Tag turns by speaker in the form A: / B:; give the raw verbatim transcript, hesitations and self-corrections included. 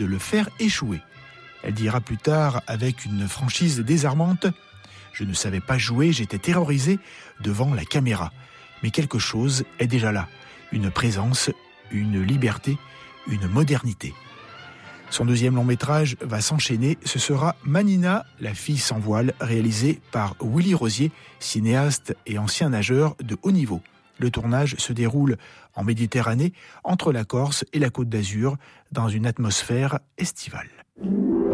A: de le faire échouer. Elle dira plus tard avec une franchise désarmante « Je ne savais pas jouer, j'étais terrorisée devant la caméra. Mais quelque chose est déjà là, une présence, une liberté, une modernité. » Son deuxième long métrage va s'enchaîner, ce sera Manina, la fille sans voile, réalisé par Willy Rosier, cinéaste et ancien nageur de haut niveau. Le tournage se déroule en Méditerranée, entre la Corse et la Côte d'Azur, dans une atmosphère estivale.